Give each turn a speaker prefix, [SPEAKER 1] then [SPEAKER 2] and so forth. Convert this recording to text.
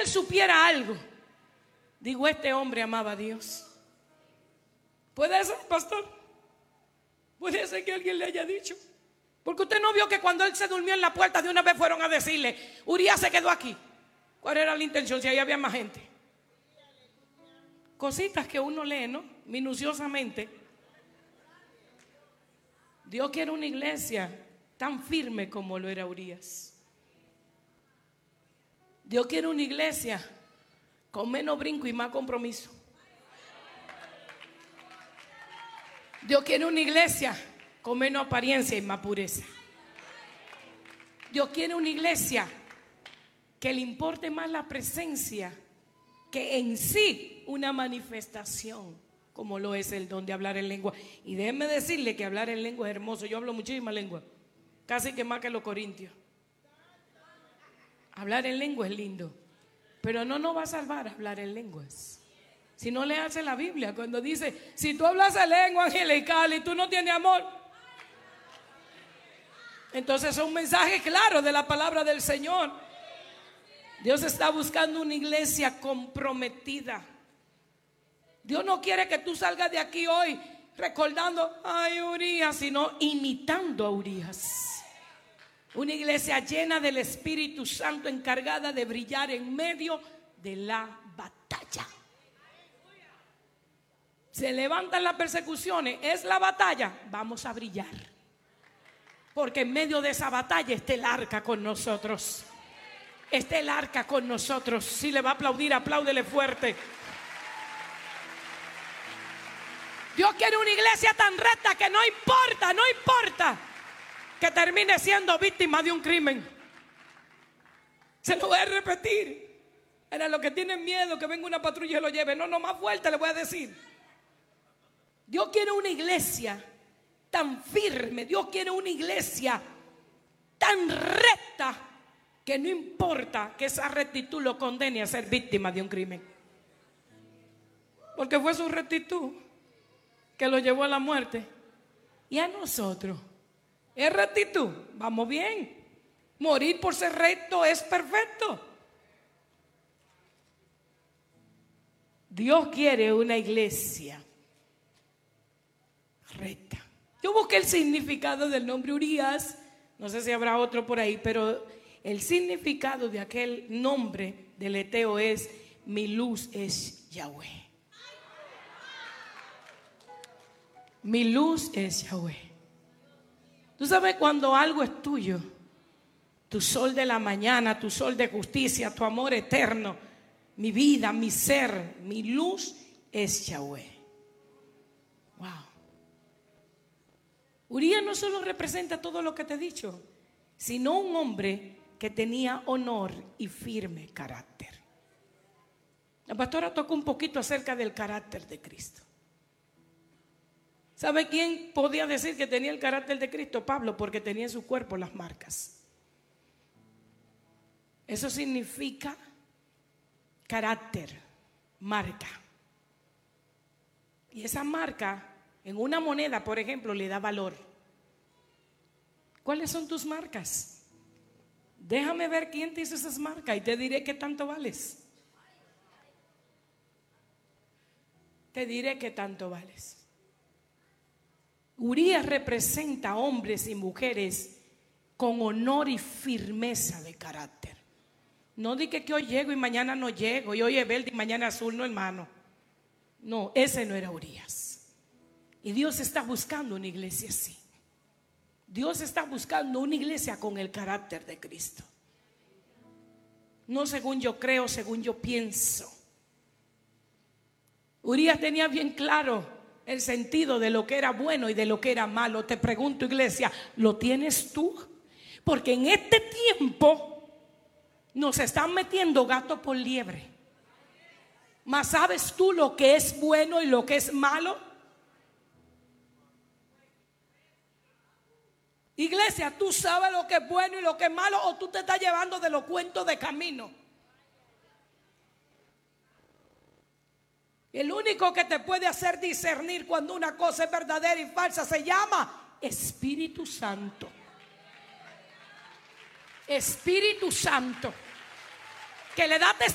[SPEAKER 1] él supiera algo, digo, este hombre amaba a Dios. ¿Puede ser, pastor? Puede ser que alguien le haya dicho. Porque usted no vio que cuando él se durmió en la puerta, de una vez fueron a decirle, Urías se quedó aquí. ¿Cuál era la intención? Si ahí había más gente. Cositas que uno lee, ¿no? Minuciosamente. Dios quiere una iglesia tan firme como lo era Urías. Dios quiere una iglesia con menos brinco y más compromiso. Dios quiere una iglesia con menos apariencia y más pureza. Dios quiere una iglesia que le importe más la presencia que en sí una manifestación, como lo es el don de hablar en lengua. Y déjenme decirle que hablar en lengua es hermoso. Yo hablo muchísima lengua, casi que más que los corintios. Hablar en lengua es lindo, pero no nos va a salvar hablar en lenguas. Si no le hace la Biblia cuando dice, si tú hablas en lengua angelical y tú no tienes amor, entonces es un mensaje claro de la palabra del Señor. Dios está buscando una iglesia comprometida. Dios no quiere que tú salgas de aquí hoy recordando, ay, Urías, sino imitando a Urías. Una iglesia llena del Espíritu Santo, encargada de brillar en medio de la batalla. Se levantan las persecuciones, es la batalla, vamos a brillar. Porque en medio de esa batalla está el arca con nosotros. Está el arca con nosotros. Si le va a aplaudir, apláudele fuerte. Dios quiere una iglesia tan recta que no importa que termine siendo víctima de un crimen. Se lo voy a repetir. Era lo que tienen miedo que venga una patrulla y lo lleve. No, más fuerte le voy a decir. Dios quiere una iglesia tan firme. Dios quiere una iglesia tan recta que no importa que esa rectitud lo condene a ser víctima de un crimen. Porque fue su rectitud que lo llevó a la muerte. Y a nosotros, ¿es rectitud? Vamos bien. Morir por ser recto es perfecto. Dios quiere una iglesia recta. Yo busqué el significado del nombre Urías. No sé si habrá otro por ahí, pero el significado de aquel nombre del Eteo es: mi luz es Yahweh. Mi luz es Yahweh. Tú sabes cuando algo es tuyo, tu sol de la mañana, tu sol de justicia, tu amor eterno, mi vida, mi ser, mi luz es Yahweh. Wow. Urías no solo representa todo lo que te he dicho, sino un hombre que tenía honor y firme carácter. La pastora tocó un poquito acerca del carácter de Cristo. ¿Sabe quién podía decir que tenía el carácter de Cristo? Pablo, porque tenía en su cuerpo las marcas. Eso significa carácter, marca. Y esa marca en una moneda, por ejemplo, le da valor. ¿Cuáles son tus marcas? Déjame ver quién te hizo esas marcas y te diré qué tanto vales. Te diré qué tanto vales. Urías representa a hombres y mujeres con honor y firmeza de carácter. No diga que hoy llego y mañana no llego, y hoy es verde y mañana azul, no, hermano. No, ese no era Urías. Y Dios está buscando una iglesia así. Dios está buscando una iglesia con el carácter de Cristo. No según yo creo, según yo pienso. Urías tenía bien claro el sentido de lo que era bueno y de lo que era malo. Te pregunto, iglesia, ¿lo tienes tú? Porque en este tiempo nos están metiendo gato por liebre. ¿Mas sabes tú lo que es bueno y lo que es malo? Iglesia, ¿tú sabes lo que es bueno y lo que es malo, o tú te estás llevando de los cuentos de camino? El único que te puede hacer discernir cuando una cosa es verdadera y falsa se llama Espíritu Santo. Espíritu Santo, que le da